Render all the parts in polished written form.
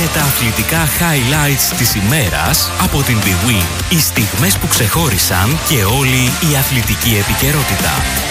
Είναι τα αθλητικά highlights της ημέρας από την Big Win. Οι στιγμές που ξεχώρισαν και όλη η αθλητική επικαιρότητα.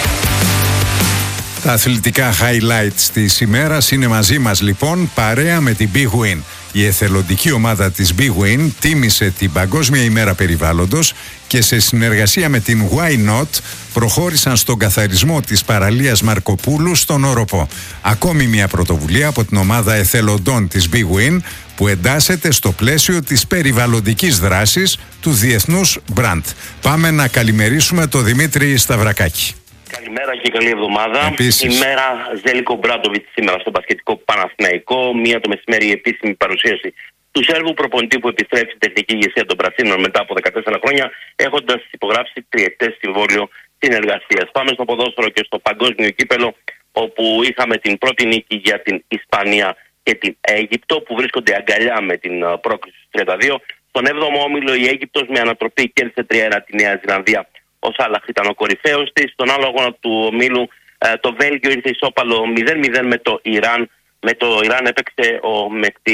Τα αθλητικά highlights της ημέρας είναι μαζί μας λοιπόν, παρέα με την Big Win. Η εθελοντική ομάδα της Big Win τίμησε την Παγκόσμια ημέρα περιβάλλοντος και σε συνεργασία με την Why Not προχώρησαν στον καθαρισμό της παραλίας Μαρκοπούλου στον Όροπο. Ακόμη μια πρωτοβουλία από την ομάδα εθελοντών της Big Win που εντάσσεται στο πλαίσιο της περιβαλλοντικής δράσης του Διεθνούς Brand. Πάμε να καλημερίσουμε τον Δημήτρη Σταυρακάκη. Καλημέρα και καλή εβδομάδα. Επίσης. Ημέρα Ζέλικο Μπράντοβιτς σήμερα στο μπασκετικό Παναθηναϊκό. Μία το μεσημέρι η επίσημη παρουσίαση του Σέρβου προπονητή που επιστρέφει στην τεχνική ηγεσία των Πρασίνων μετά από 14 χρόνια, έχοντας υπογράψει τριετές συμβόλαιο συνεργασίας. Πάμε στο ποδόσφαιρο και στο παγκόσμιο κύπελο, όπου είχαμε την πρώτη νίκη για την Ισπανία και την Αίγυπτο, που βρίσκονται αγκαλιά με την πρόκριση στους 32. Στον 7ο όμιλο η Αίγυπτος με ανατροπή κέρδισε 3-1 τη Νέα Ζηλανδία. Ο Σάλαχ ήταν ο κορυφαίος της. Στον άλλο αγώνα του ομίλου το Βέλγιο ήρθε ισόπαλο 0-0 με το Ιράν. Με το Ιράν έπαιξε ο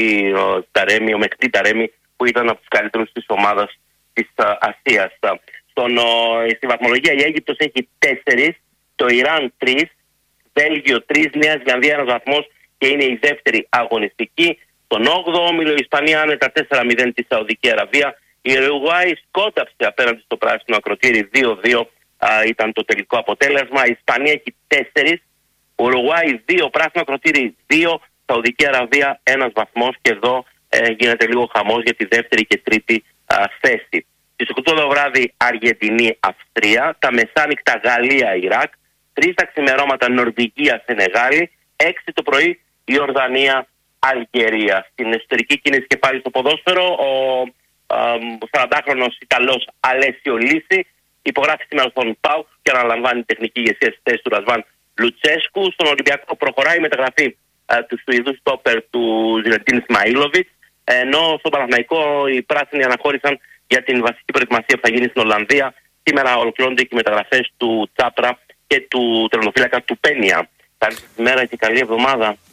Μεχτή Ταρέμι, που ήταν από τους καλύτερους της ομάδας της Ασίας. Στη βαθμολογία η Αίγυπτος έχει 4, το Ιράν 3, Βέλγιο 3, Νέα Ζηλανδία 1 βαθμός και είναι η δεύτερη αγωνιστική. Στον 8ο όμιλο η Ισπανία άνετα 4-0 τη Σαουδική Αραβία. Η Ουρουγουάη σκόνταψε απέναντι στο πράσινο ακροτήρι 2-2 ήταν το τελικό αποτέλεσμα. Η Ισπανία έχει 4, Ουρουγουάη 2, πράσινο ακροτήρι 2, Σαουδική Αραβία 1 βαθμός και εδώ γίνεται λίγο χαμός για τη δεύτερη και τρίτη θέση. Στις 8 το βράδυ Αργεντινή-Αυστρία, τα μεσάνυχτα Γαλλία-Ιράκ, 3 τα ξημερώματα Νορβηγία-Σενεγάλη, 6 το πρωί Ιορδανία-Αλγερία. Στην εσωτερική κίνηση και πάλι στο ποδόσφαιρο, ο 40χρονος Ιταλός Αλέσιο Λύση υπογράφει σήμερα στον ΠΑΟΚ και αναλαμβάνει τεχνική ηγεσία στη θέση του Ρασβάν Λουτσέσκου. Στον Ολυμπιακό προχωράει η μεταγραφή του Σουηδού στόπερ του Ζιλετίν Ισμαήλοβιτς, ενώ στον Παναθηναϊκό οι πράσινοι αναχώρησαν για την βασική προετοιμασία που θα γίνει στην Ολλανδία. Σήμερα ολοκληρώνονται και οι μεταγραφές του Τσάπρα και του τερματοφύλακα του Πένια. Καλή ημέρα και καλή εβδομάδα.